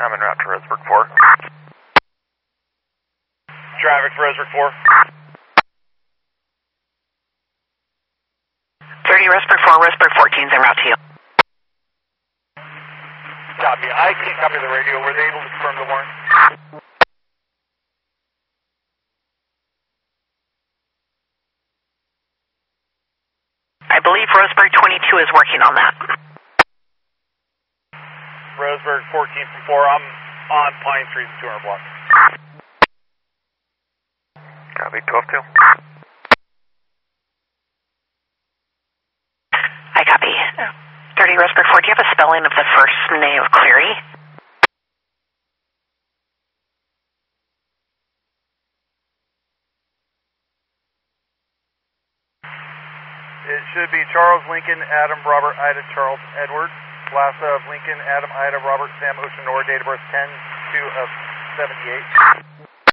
I'm en route to Roseburg 4. Traffic for Roseburg 4. 30 Roseburg 4, Roseburg 14's en route to you. Copy. I can't copy the radio. Were they able to confirm the warrant? I believe Roseburg 22 is working on that. Roseburg 14 from 4. I'm on Pine Street, 200 block. Copy, 12-2. I copy. 30 Roseburg 4, do you have a spelling of the first name of Cleary? It should be Charles, Lincoln, Adam, Robert, Ida, Charles, Edward. Last of Lincoln, Adam, Ida, Robert, Sam, Ocean, Nora, date of birth 10/2/78.